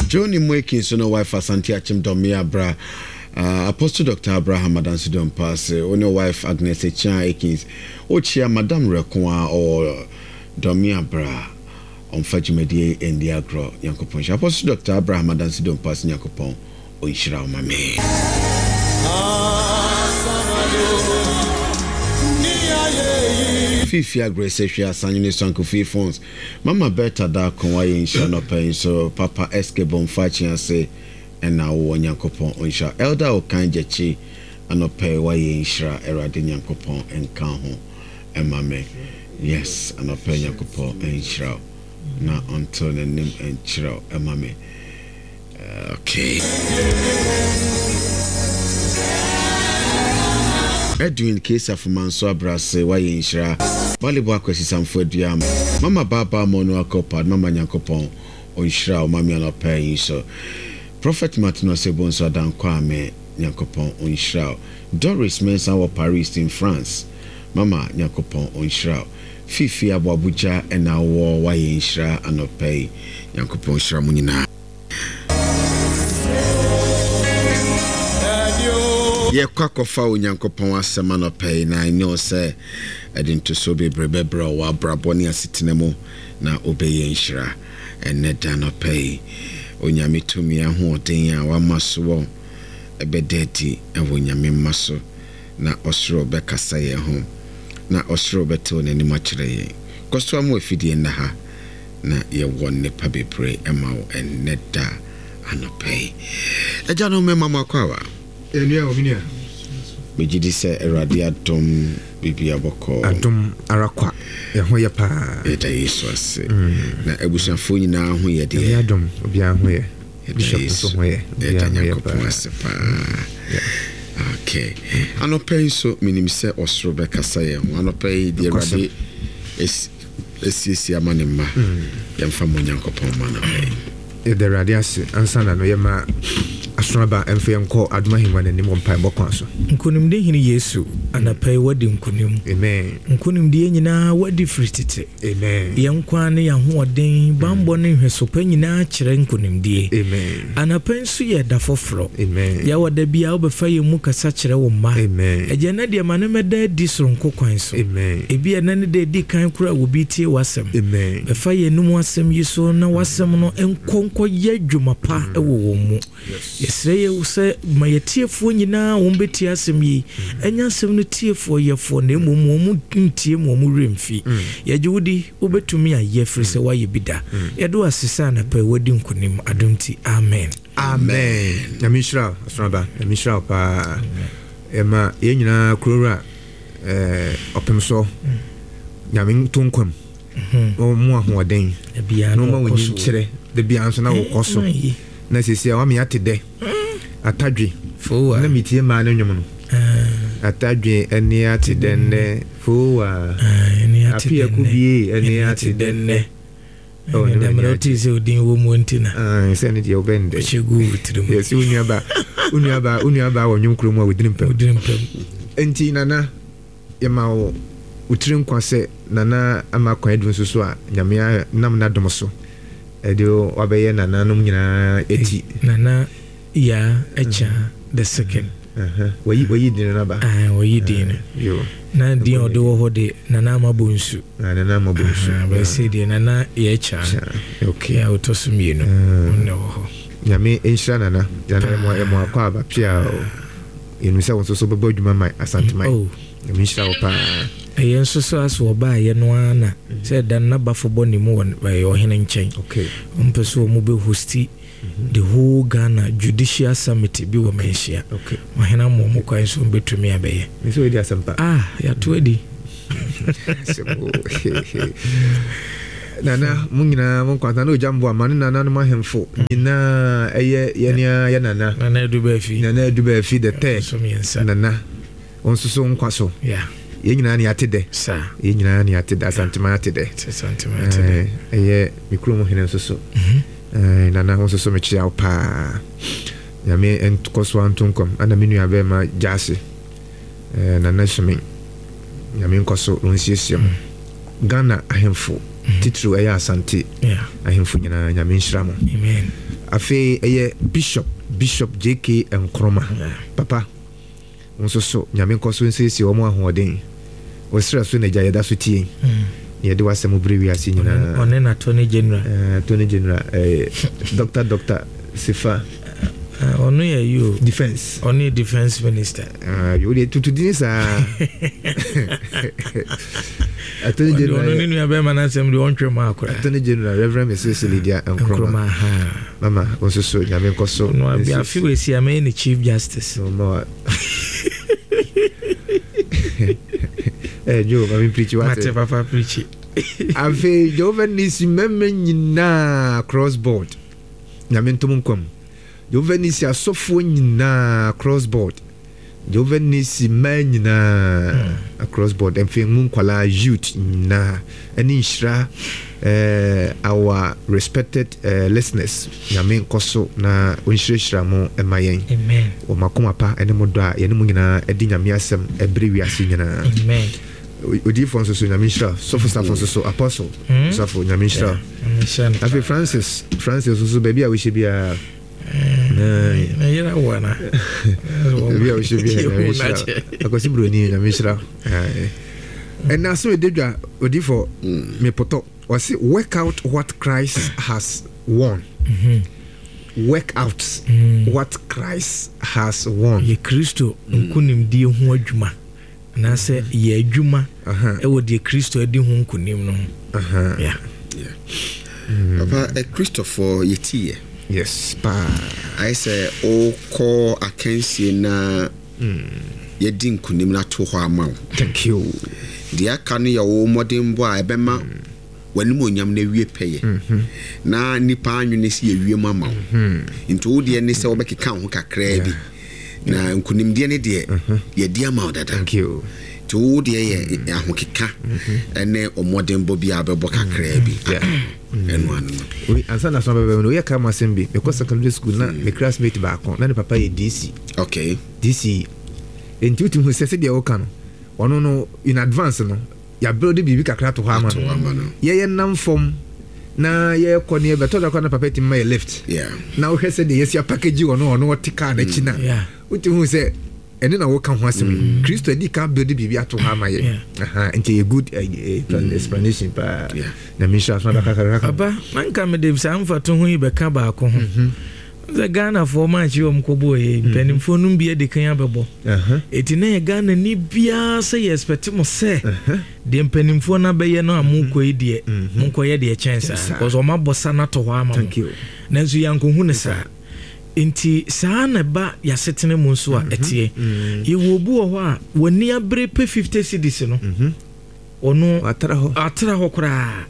Johnny Mweki so no wife Asante Achim Domia Bra. Apostle Dr. Abraham Adansidon Pass, ono wife Agnes Echan Ekins, Ochia Madame Rekwa or Domia Bra on Fajimedi and the Agro Yankopon. Apostle Dr. Abraham Adansidon Pass Yankopon, Oishra Mame. Fifia Grace Shia Sanuni Sanko Fee phones. Mama better da Konwaye Shano Pain, so Papa Escape on Fachi and say. And now one Yankopon Onsha Elder Okanjechi and no pay why Inshra Eradin Yankopon and Kanho and Mame. Yes, and no pay Yankopon and Shroud. Now until the name and Shroud and Mame. Okay. Edwin case of Manso Brass, why Inshra, Balibwa question for Diam, Mama Baba Mono Copad, Mama Yankopon Onsha, Mammy and no pay so. Prophet Martin Osebonso Dan Kwame Nyankopon Onshra. Doris Mensa wa Paris in France. Mama Nyankopon Onshra. Fifi Abuja and our war waye Nshra anopay Nyankopon Onshra munina. Ye kwakofa Nyankopon asema anopay na I know say edinto so bebrebe bra wa braboni asitinemu na obeye Nshra ene danopay. Onyame tumi ahoden a wamaso ebedeti ewonyame maso na osro bekasa ye ho na osro beto n'anim akire ye kosto amu afidie na ha na ye wonne pa bebre emawo eneda anopay eja no mema makwawa enua ominia megidi se erade adom bibia boko adom arakwa ye ho ye pa eta yesu ase na ebusuafo nyina ho ye de adom obia ho ye bishop so ho ye eta Nyankopon ase pa okay anopay so minim se osro bekasa ye ho anopay de erade esi amanema yemfa mo Nyankopon manapay e de radias ansana no yema asonaba emfe enko adumahimwa ne nim mpa bokwan so nkunimde hini Yesu anapay wadi nkunim amen nkunimde nyina wadi fritite amen yankwa ne yahoden bambo ne hwesopa nyina kire nkunimde amen anapay nso ye dafofro amen ya wada bia obefa ye mu kasa kire wo ma amen ejena de manemeda di soronko kwan so amen ebia nane de di kan kura obi tie wasem amen befa ye num wasem yiso na wasem no enkonko ye dwumapa ewo mu Yesreye use mayetiefo nyina wombeti asem yi enya asem no tiefo yefo na emom ntie mom remfi yaje wudi obetumi aye frese waye bida yedo asesa na pa wadi nkunim adumti amen amen yamishra asraba yamishra pa ema ye nyina krora opemso yamin tunkwam o mu ahoden bia no ma woni kire de bia anso na wo koso na sisi wa mi atede atadwe fowa na mitie ma na nwom no atadwe eni atede ne fowa eni atede apia kubie eni atede ne o na mroti se odin wo mu ntina se ne die obende chegu witrim yes unuaba wo nwom kro mu awudin pem enti nana yema wo utrim kwase nana amakwan edun so a nyame nam na dom so edio wabeye nananom nyina eti nana ya echa the second wayi din na ba wayi din yo na din odo ho de nana mabonsu ba se de nana ya echa okay ya otosumi no onne ho nyame enhira nana yana emo akwa ba pia yenu se wonso so bebo dwuma mai asantemai nyame enhira wo pa ayen so aso ba ye no ana se dan na bafo boni mu won ba yo hene nchen okay mpeso mu be hosti the whole Ghana Judicial Summit bi wo menhia okay wo hene mo mu kwan so betumi abaye me so edi asampa ya to edi nana munyina mon kwanta no jambo amane nana no mahemfo nyina eye yenia ya nana eduba fi the third nana onso so nkwaso ye nyina ni atede sa ye nyina ni atede asantema atede eye mikro mo hene nso so nana onso so mechi aw pa ya me entkoso antunkom ana minu abe ma jase nana shimi ya me nkoso onsiesie Ghana ahemfo titru eya asante ahemfo nyina nyame nhyira mo amen Afe Bishop JK Nkrumah. Papa. Nso so nyame nkoso nsisi omo ahoden. Osira so na jaya da so tie. Ye de wasem bri wi ase nyina. One na Attorney General. Attorney General Dr. Sifa. Ono ya you defense. Only defense minister. You dey to this Attorney General. Ono ni abe manasem de ontwe ma akora. Attorney General Reverend Mrs. Lydia Nkrumah. Mama also so nyame nkoso. No abi afi we si am any Chief Justice. No. Joe, I'm preach what? Mate papa preach. Afi Joven nisi meme nyina cross board. Nyame ntomkom. Joven nisi asofo nyina cross board. Joven nisi man nyina across board. Emfe mun kwala youth nyina ani nshira our respected listeners. Nyame nkoso na onshira mo emayen. Amen. O makoma pa ene modo a yene mu nyina edi nyame asem ebere wiase nyina. Amen. Odi fonso so nyame nshira so for fonso so apostle so for nyame nshira. Afi Francis so baby a we she bia na yera wana. Baby a we she bia. Akosi broni nyame nshira. And now so edwa odi for me poto or say work out what Christ has won. Work out what Christ has won. Ye Kristo nkunim die ho adwuma na se ye adwuma e wo die Kristo adi ho nkunim no. Yeah. Papa Christopher yetie. Yes, pa. I say o ko akensie na ye di nkunim na to ho ama. Thank you. Dia kan ya wo modern bo a ebema wani mo nyam na wie peye na nipa anwene si ewie mama nti wo de ne se wo bekeka ho kakra bi na nkunim de ne de ye dia ma odada. Thank you. To wo de ye ahokeka ene omodern bo bia bebo kakra bi enu anu we ansa na so bebe no ye ka masembi because secondary school na me classmate ba kon na ne papa ye DC. Okay. DC enti hu se de wo kan ono no in advance no ya build bibi kakra to ha ma no ye nam form na ye kone beto da kwana papa timma ye lift na wo hwese de yesia package ono tika na china uti hu se ene na wo kan ho asem Kristo edi ka build bibi ato ha ma ye enti a good explanation pa na misha so da kakra baba man ka me de sam fa to hu ibe ka ba ko ho the Ghana for match you mkobo e penimfo no bia de kan abebo eti na Ghana ni bia say expect mo say de penimfo na be ye no amuko e de munko ye de chance because o mabosa na to ho ama na nso yanko hu ne sa enti saa na ba ya setene mu nso a etie ye wo bu ho a woni abre pe 50 cedis no ono atara ho kura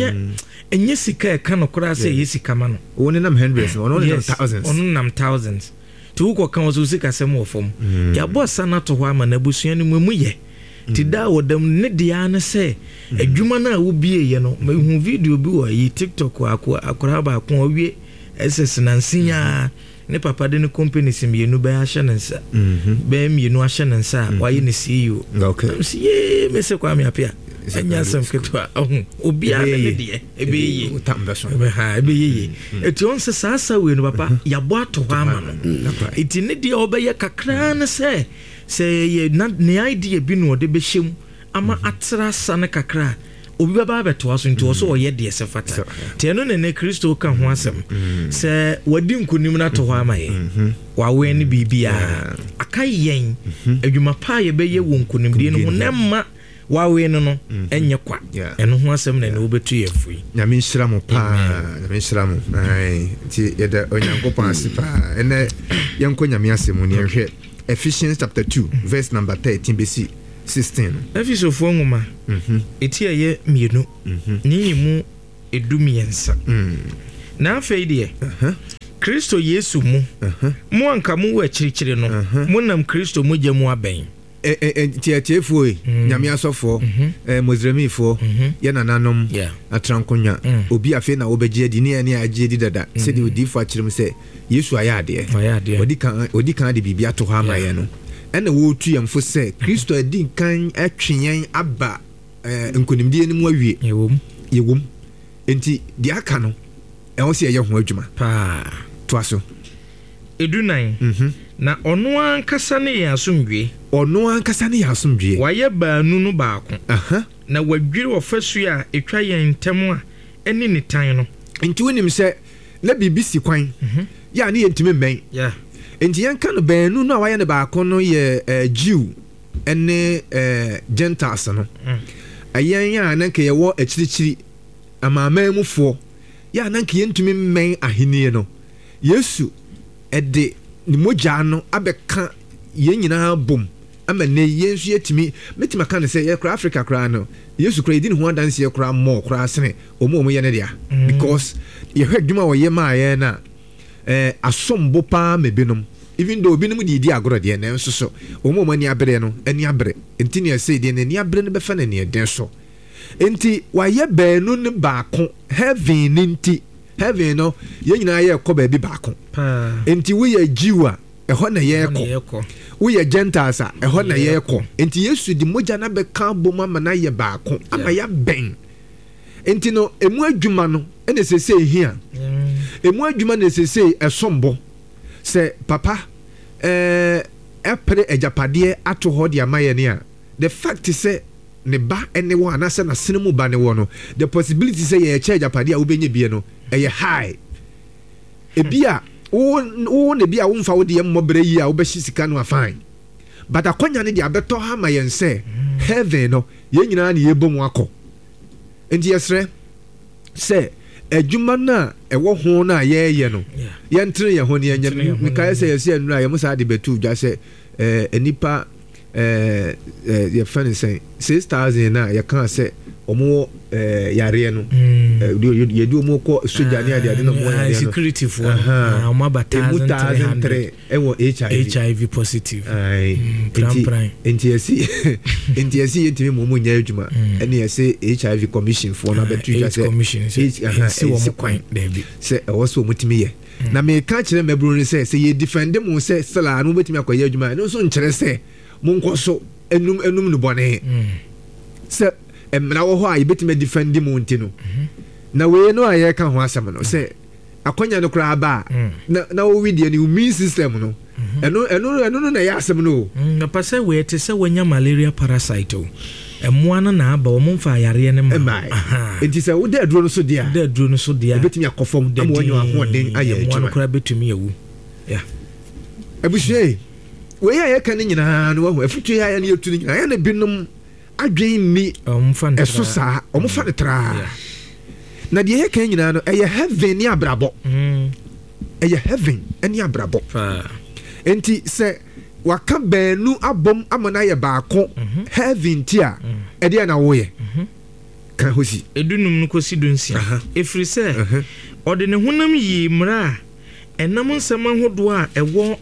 enye sika e kan kura se yesika ma no woni nam hundreds ono nam thousands ono nam thousands to ko kan so sika sem ofom ya bossa na to ho ama na busua ni mu ye ti da wodam ne dia na se adwuma na wo bie ye no ma hu video bi wo yi TikTok akura ba ko wie SS na nsinya ne papa de ne company sim ye no ba ahye nensa ba mi no ahye nensa wa ye ne CEO okay ye me se kwa mi apia enya sam ketwa obi a ne de ebe ye utambaso ebe ye eti on se sasa we no papa ya bo ato ha ma no eti ne de obeye kakra na se ye na ne idea bi no de be hyem ama atra sana kakra obi baba beto aso nti oso oye de se fata te no ne Kristo ka ho asem se wadi nkunim na to ho ama ye wa we ne bibia akai yen adwuma pa ye be ye wo nkunim de no nemma wa we no enye kwa eno ho asem na ne obetu ye fui nyame nhyira mo pa nyame nhyira mo ai ti ye da onyankopon asipa ene yenko nyame asem ni ehwe Ephesians chapter 2 verse number 13 BC 16 Ephesians fo ngoma eti ye mienu ni mu edumiensa na afei de Kristo Yesu mu anka mu wa chirichiri no mu nam Kristo mu gyamu aben tiatiefo nyame asofo mozremifo ye nananom atrankonya obi afi na obegye adi ne agye di dada se de odifo akirem se Yesu ayade odi kan de bibia to ha maye no ene wo tu yamfo se Kristo adi kan atwenyen aba nkonimdie ni mu awie yewom enti di aka no ɛho sɛ ɛyɛ ho adwuma paa toa so edunan na ɔno ankasa ne yɛ asomdwe wayɛ baanu no baako na wadwiri ɔfasu a ɛtwa yɛn ntam a ɛne ne tan no nti wonim sɛ na biribi si kwan yɛ ne yɛntumi mmɛn nti yɛnka no baanu no a wayɛ ne baako no yɛ Jew ɛne Gentiles no ɛyɛn a nanka yɛwɔ akyirikyiri amaaman mufoɔ yɛ a nanka yɛntumi mmɛn ahennie no Yesu ɛde ne mogya no abɛka yɛn nyinaa bom ama ne yɛn nso yɛtumi mɛtumi aka ne sɛ yɛkora Africa koraa no Yesu koraa yɛdi ne ho adanseɛ koraa mmɔ koraa sene ɔmo yɛ ne dea because yɛhwɛ adwuma wɔyɛ maa yɛn no a asombo paa ma binom even though binom de yɛdi agorɔ deɛ nanso so ɔmo ani abere no ani abere nti ne ɛsɛ deɛ n'ani abere no bɛfa n'ani ɛden so nti wayɛ baanu ne baako heaven ne nti heaven no yɛn nyinaa yɛ kɔ baabi baako nti woyɛ Jew a ɛhɔ na yɛkɔ woyɛ Gentiles a ɛhɔ na yɛkɔ nti Yesu de mogya na bɛka bom ama na yɛ baako ama yɛ bɛn nti no emu adwuma no ɛna sese hia emu adwuma na sese ɛsombo sɛ papa ɛpere agyapadeɛ ato hɔ de ama yɛ ne a the fact sɛ ne ba ɛne wɔ anasɛ na sene mu ba ne wɔ no the possibility sɛ yɛkyɛ agyapadeɛ a wobɛnya bie no ɛyɛ high ebi a wo ne bi a womfa wo de mmɔbrɛ yi a wobɛhye sika no afine but akonya ne de abɛtɔ ha ma yɛn sɛ heaven no yɛn nyinaa ne yɛbɔ mu akɔ nti yɛsrɛ sɛ adwuma no a ɛwɔ ho no a yɛyɛ no yɛntere yɛn ho ne yɛnyɛ mekae sɛ yɛsɛ anuru a yɛmo saa de bɛtu dwa sɛ nipa yɛfɛ ne sɛn 6,000 na yɛka sɛ ɔmo yareɛ no yɛdi ɔmo kɔ soja ne ade na ɔmo yareɛ no security for ɔmo aba 1,300 ɛwɔ HIV positive nti yɛsi yɛntumi mu nyɛ adwuma ɛne yɛsɛ HIV commission foɔ no abɛto dwa sɛ ɛwɔ sɛ ɔmo tumi yɛ na meka kyerɛ mmaburo no sɛ yɛ defende mu sɛ sɛla no wobɛtumi akɔyɛ adwuma ɛno nso nkyerɛ sɛ monkɔ so enum no bɔne sɛ mmara wɔ hɔ a yɛbɛtumi defend mu nti no na wei no a yɛka ho asɛm no sɛ akonya no koraa ba na wowi deɛ ne immune system no ɛno no na ɛyɛ asɛm no napa sɛ wei te sɛ wanya malaria parasite o ɛmmoa no na aba wɔn mfa ayareɛ no ma nti sɛ wode aduro no so deɛ ɛbɛtumi akɔ fam ama wanya ahoɔden ayɛ ɛmmoa no koraa bɛtumi awu abusua wei a yɛka no nyinaa no wahu afutuo yɛ ayɛ no yɛtu no nyinaa ɛyɛ ne binom adwen ni ɛso saa ɔmofa no traa na deɛ yɛka nyinaa no ɛyɛ heaven ne abrabɔ ɛyɛ heaven ne abrabɔ enti sɛ waka baanu abom ama no ayɛ baako heaven ti a ɛdeɛ na woyɛ ka hɔ si ɛdunum no kɔsi dunsia ɛfiri sɛ ɔde ne honam yii mmara a ɛnam nsɛm ahodoɔ a ɛwɔ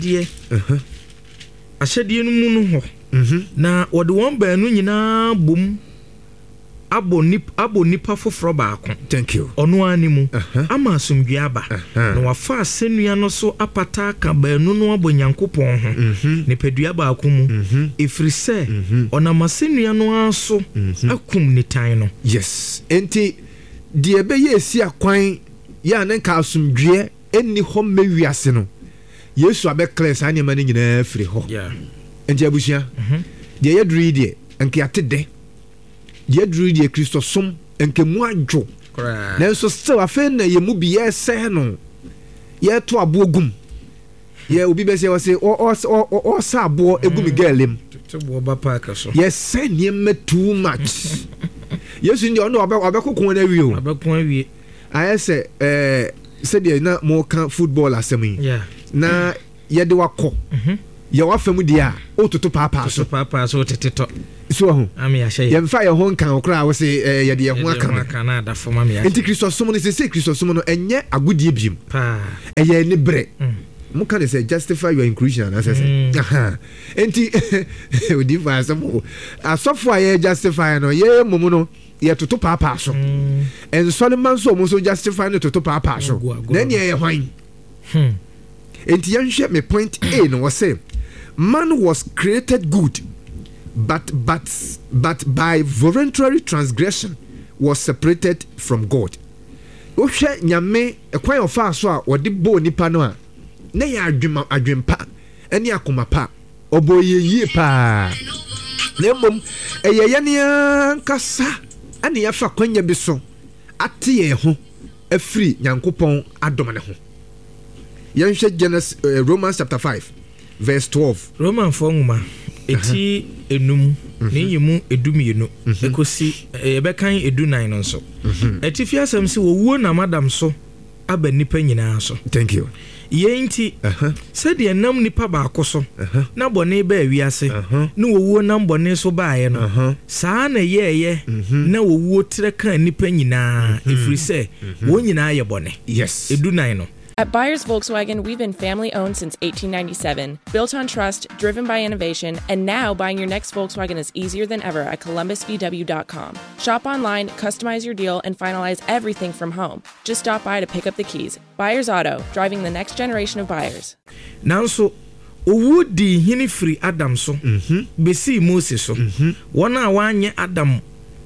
ahyɛdeɛ no mu no hɔ na wɔde wɔn baanu nyinaa bom abɔ nipa foforɔ baako ɔno ani mu ama asomdwe aba na wafa asɛnnua no so apata aka baanu no abɔ Nyankopɔn ho nipadua baako mu ɛfiri sɛ ɔnam asɛnnua no ara so akum ne tan no yes enti deɛ ɛbɛyɛ esi akwan yɛ a ne nka asomdwe ɛnni hɔ mmɛwiase no Yesu abɛklɛ saa nneɛma no nyinaa firi hɔ enti abusua deɛ yɛduru yi deɛ nke ate dɛ yɛduru deɛ Kristo som nke mu adwo nanso still afei na yɛ mu bi yɛsɛɛ no yɛto aboɔ gum yɛ obi bɛsɛ wɔ sɛ ɔsa aboɔ egum gɛlem yɛsɛ nneɛma too much Yesu ndi ɔno ɔbɛkoko na awie o ayɛ sɛ sɛdeɛ na moka football asɛm yi na yɛde wakɔ yɛwɔ afam deɛ a ɔtoto paapaa so tetetɔ so ho yɛmfa yɛ ho nkan koraa wo sɛ yɛde yɛ ho aka nti Kristo som no sɛ Kristo som no ɛnyɛ agodie biem ɛyɛ ne berɛ moka ne sɛ justify your inclusion anasɛ sɛ enti odi fa asɛm asɔfo a yɛ justify no yɛ mom no yɛtoto paapaa so ɛnsɔre ma nso ɔmo nso justify no toto paapaa so na ɛneɛ yɛ hwan enti yɛnhwɛ me point A no wɔ sɛ man was created good but by voluntary transgression was separated from God. wohwɛ nyame kwan ɔfa so a wɔde bɔ nipa no a na yɛ adwempa ɛne akoma pa ɔbɔ yie paa na mmom ɛyɛ yɛne ankasa ɛne yɛfa kwanya bi so ate yɛn ho afiri nyankopɔn adom ne ho. Yɛnhwɛ Genesis Romans chapter 5 verse 12. Roman for nwoma eti enum ne yimu edumienu ekosi yɛbɛkan edunan no nso. Eti fi asɛm si wɔwuo na madam so aba nipa nyinaa so. Thank you. Yɛnti sɛdeɛ nam nipa baako so na bɔne ba awiase na wɔwuo nam bɔne so baeɛ no saa na yɛɛyɛ na wɔwuo trɛ kan nipa nyinaa ɛfiri sɛ wɔn nyinaa yɛ bɔne. Yes. Edunan no. At Byers Volkswagen, we've been family-owned since 1897, built on trust, driven by innovation, and now buying your next Volkswagen is easier than ever at columbusvw.com. Shop online, customize your deal, and finalize everything from home. Just stop by to pick up the keys. Byers Auto, driving the next generation of buyers. Now, so owu di hini free Adam so, besi Moses so. Wana wanye Adam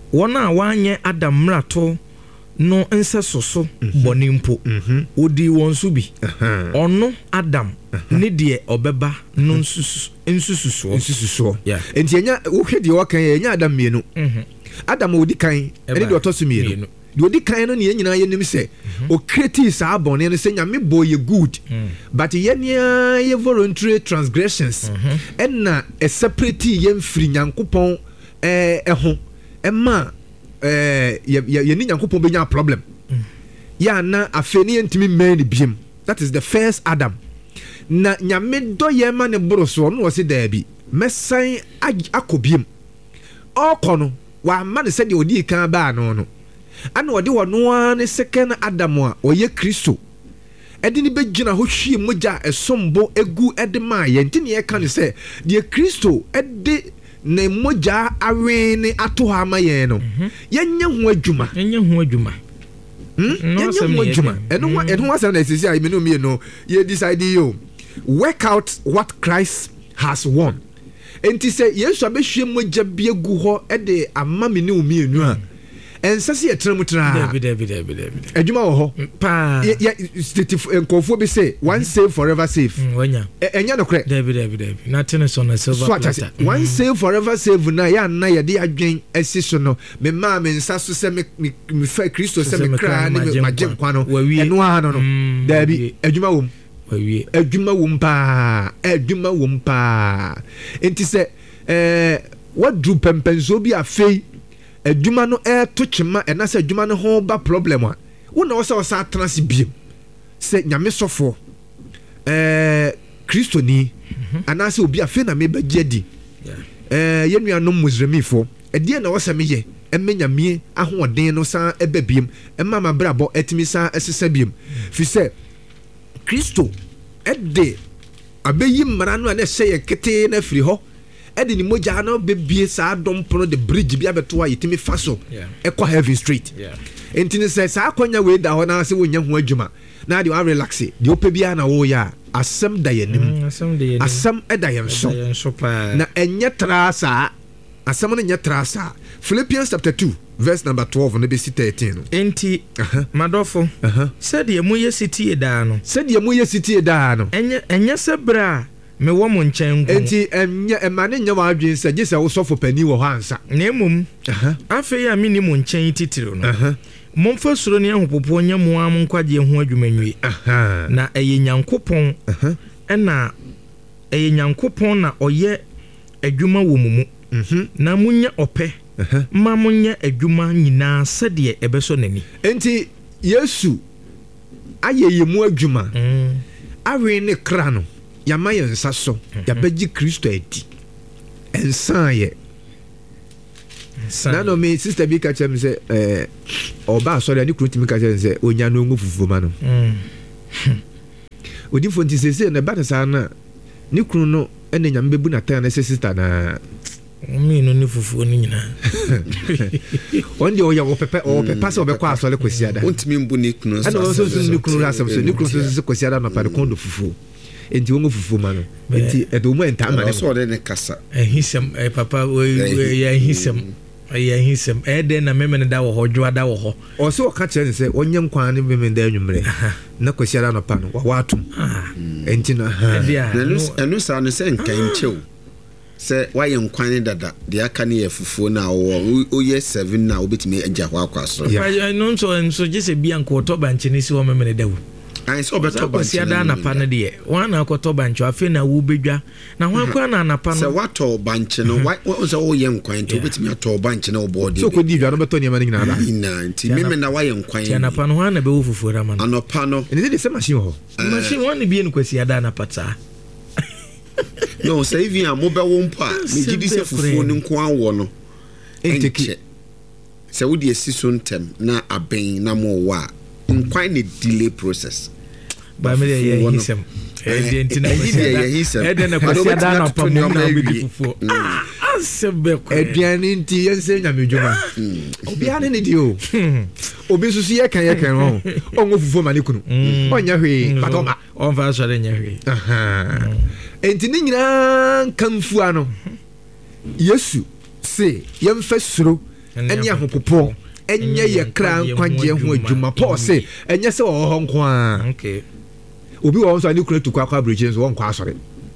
mrato. No ensa soso bɔne mpo odi wɔn so bi ɔno Adam ne deɛ ɔbɛba no nsususoɔ enti enya wohwɛ deɛ wɔkan enya Adam mienu Adam odi kan ɛne deɛ ɔtɔ so mienu deɛ odi kan no ne nyinaa yɛnim sɛ ɔkreti saa bɔne no sɛ nyame bɔ yɛ good but yɛnea yɛ voluntary transgressions ɛna separate yɛn firi Nyankopɔn ɛho ɛma yɛni Nyankopɔn bɛnya problem ya na afei ne yɛntimi mmɛn ne biem. That is the first Adam. Na nyame dɔ yɛn ma ne boro so no wɔ se daabi mɛsan akɔ biem ɔkɔ no wama ne sɛdeɛ ɔdi kan baa no no ana ɔde wɔ noa ne second Adam a ɔyɛ Kristo ɛde ne bɛgyina hɔ hwie mogya ɛsombo egu ɛde maa yɛn nti ne yɛka ne sɛ deɛ Kristo ɛde ne mogya awene ato ha ma yɛn no yɛnyɛ ho adwuma ɛno wasɛm na ɛsisi a menu no yɛ decide yo work out what Christ has won. Enti sɛ Yesu abɛhwie mogya bi egu hɔ ɛde ama me ne omienu a ɛnsa sɛ yɛtena mu tena adwuma wɔ hɔ paa nkɔfoɔ bi sɛ one save forever save ɛnyɛ nokorɛ one save forever save na yɛ anna yɛde adwen asi so no memaa me nsa so sɛ mefa Kristo sɛ mekraa ne magye nkwa no ɛno aha no no daabi adwuma wɔ mu paa enti sɛ waduru pɛmpɛnsuo bi afei adwuma no to kyema ɛna sɛ adwuma no ho ba problem a wona wɔ sɛ ɔsa atena se biem sɛ nyame sɔfoɔ kristoni anaasɛ obi afei na mebɛgye adi yɛnuanom musremifoɔ ɛdeɛ na wɔsɛ meyɛ ɛmɛ nyame ahoɔden no saa ɛbɛ biem ɛma mabrabɔ ɛtumi saa ɛsesa biem fi sɛ Kristo ɛde abɛyi mmara no a na ɛhyɛ yɛ ketee na afiri hɔ ɛde ni mogya no bebie saa dompono de bridge bi abeto a yɛtimi fa so ɛkɔ heaven straight enti ne sɛ saa kwanya wei da hɔ na sɛ wonya ho adwuma na de wa relax de opɛ bia na wo ya asɛm da yɛnim asɛm ɛda yɛn so na ɛnyɛ tra saa asɛm no nyɛ tra saa. Philippians chapter 2 verse number 12 no bɛsi 13 no enti madɔfo sɛdeɛ moyɛ sitie daa no ɛnyɛ sɛ bra me wɔ mo nkyɛn nko enti ɛma ne nyɛ wadwen sɛ gye sɛ wosɔfo pani wɔ hɔ ansa na mmom afei a meni mo nkyɛn titiri no momfa suro ne ahopopo nyɛ mo a mo nkwagye ho adwuma nwie na ɛyɛ Nyankopɔn ɛna ɛyɛ Nyankopɔn na ɔyɛ adwuma wɔ mu na munya ɔpɛ ma monyɛ adwuma nyinaa sɛdeɛ ɛbɛsɔ n'ani. Enti Yesu ayɛ yɛ mu adwuma awe ne kra no yama yɛ nsa so yabɛgye Kristo adi ɛnsan yɛ na no me sister bi ka kyerɛ me sɛ ɔba asɔre ani kuro timi ka kyerɛ me sɛ onya no ngu fufuo ma no odifo nti sese na ba ta saa na ne kuro no ɛna nyame bebu na tan na sɛ sister na me no ne fufuo ni nyina on de oya wo pepe sɛ obɛkɔ asɔre kwasiada ontimi mbu ne kunu ana so ne kunu asɛm so ne kunu so kwasiada na pa de kondo fufuo enti wo fufuo ma no enti edo mo enta ma ne so de ne kasa ehisem papa we ya ehisem Aye hisem ede na memene da wo ho dwa da wo ho. O se o ka kire ne se onye nkwan ne memene da anwumre. Na kwasiara no pa no wa watum. Enti na enu sa no se nkan chew. Se waye nkwan dada de aka ne yafufuo na wo ye 7 na obetimi agya hwa akwaso. No so gese bia nko to banche ne si wo memene da wo. Ai so beto banche ada na pa ne de wan na akoto banche afi na wo bedwa na ho akwa na pa no. Se wato banche no wo so wo ye nkwan to obetimi ato banche na wo body. So ko di dwa no beto ne ma nyina da. Ina nti meme na waye nkwan. Ti na pa no ho na be wo fufuo ra ma no. Anopa no. Ene de se machine ho. Machine won bia nkwasi ada na pata. No, say even a mobile wompa, me gidi se fufuo ne nko awo no. Enteke. Se wo de asi so ntem na aben na mo wa. Nkwan ne delay process. Ba me ye hisem. E de na hisem. E de na kwasi ada na pa mo na be fufuo. Asebe ko. Aduane nti yense nya medwuma. Obi ane ne dio. Obi susu ye kan ho. Onwo fufuo ma ne kunu. Onya hwe, patoma. On va so nya hwe. Aha. Enti ni nyina kamfu ano. Yesu se yemfa suro eni ahopopo enye ye kra nkwagye ho adwuma Paul se enye se wo ho nko a. Okay. Obi wo so ani kura tukwa kwa bridge so wo nko asore.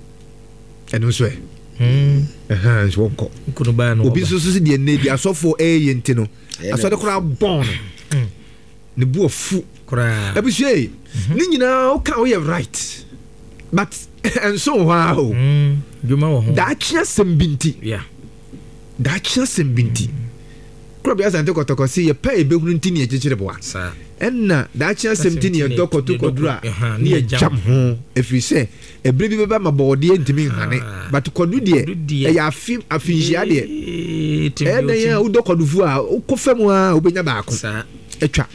Eno so e. Aha, so nko. Kuno ba no. Obi so so de ne di asofo ye nti no. Asode kura bon. Ne bu ofu kura. Ebushe. Ni nyina o ka o ye right. But and so wow. Juma wo ho. Da chia sembinti. Yeah. Da chia sembinti. Krobia sante kotokosi ye pay be hunu ntini e chichire boa. Sa. Enna da chia sembinti ye dokoto kodura ni ye jam ho. Efri se ebre bi beba mabode ntimi hane. But kodu de e ya afinjia de. Na ye udokodufu a ukofemu a obenya baako. Sa. Etwa.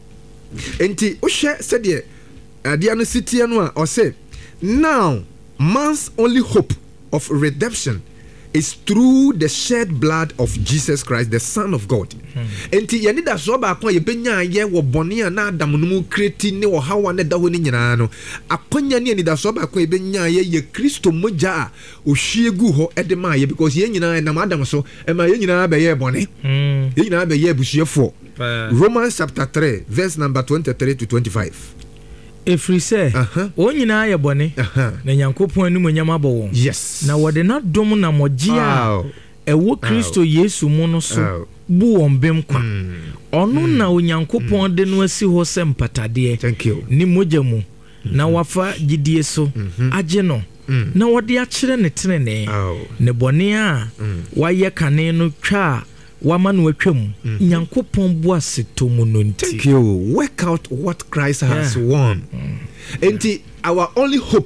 Enti wo hwe se de adia no sitie no a o se now, man's only hope of redemption is through the shed blood of Jesus Christ, the Son of God. Enti yani da so ba kon ye benya ye wo bone a na Adam no mu kreti ne wo hawa ne da ho ni nyina no. Akonya ne ni da so ba kon ye benya ye Kristo moja a o hwiegu ho ede ma ye because ye nyina na Adam so e ma ye nyina ba ye bone. Ye nyina ba ye busuefo. Romans chapter 3 verse number 23 to 25. Efri se o nyina ya bone na Nyankopon anu monyam abɔ. Yes. Na wode na dom na mogye a ɛwɔ Kristo Yesu mu no so bu wɔn bem kwa. Ɔno na Onyankopon de no asi hɔ sɛ mpatade. Thank you. Ni mogya mu na wafa gidie so agye no. Na wode akyerɛ ne tenene. Ne bɔne a wayɛ kane no twa Wamanu atwam Nyankopon bo aseto mu no nti. Thank you. Work out what Christ has won. Enti our only hope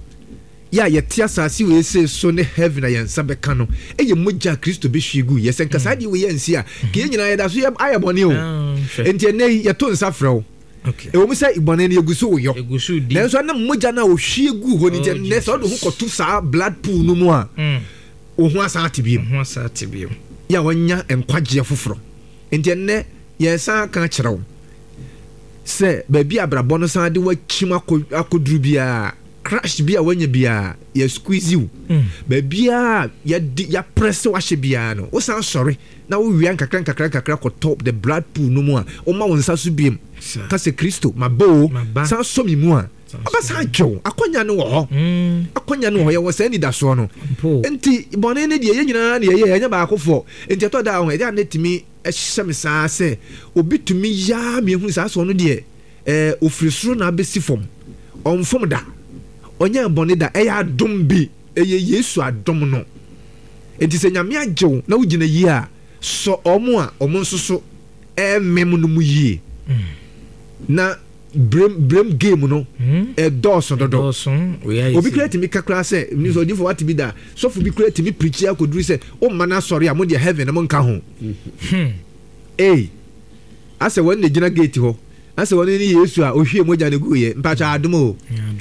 yɛte asase we say so ne heaven na yɛnsa bɛka no ɛyɛ mogya Kristo bɛhwiegu yɛsɛ nkasa de we yɛnsi a ke nyina yɛda so ayɛ bɔne o. Enti ɛnɛ yɛto nsa frɛ wo. Okay. E wo say ibone na egusu wo yo. Egusu di. Na so na mogya na wo hwiegu ho ni nti ne so do ho kotu sa blood pool no mu a. Wo ho asa atibiem. Ho asa atibiem. Ya wanya enkwagye foforo enti enne yesa ka kyerɛw se baabi abrabɔ no san de wakyim akoduru bia crash bia wanya bia ya squeeze you baabi a ya press wahye bia no wo san sɔre na wo wia nkakra ko top the blood pool no mu a wo ma won sa so biem ka se Kristo mabo san so mi mu a abasa adwo akonya no wo ho akonya no ho ye wo sa ni da so no enti bone ne de ye nyina ne ye nya ba akofo enti to da ho e da netimi ehye me sa se obi tumi ya me hu sa so no de ofrisuro na abesi fom onfom da onya bone da e ya adom bi e ye Yesu adom no enti se nyame agyew na wo gina yi a so omo a omo nsoso mem no mu yi na brem game no doso dodo obi create me kakra say ni so difo what be da so for be create me preach akoduru say o mana sorry am de heaven am nka ho ase won ne gina gate ho ase won ni Yesu a ohwie moja ne guye mpacha adom o